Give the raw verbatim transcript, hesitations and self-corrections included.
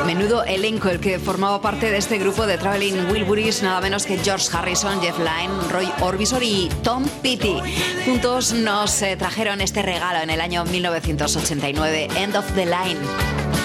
Menudo elenco el que formaba parte de este grupo de Traveling Wilburys, nada menos que George Harrison, Jeff Lynne, Roy Orbison y Tom Petty. Juntos nos eh, trajeron este regalo en el año mil novecientos ochenta y nueve, End of the Line.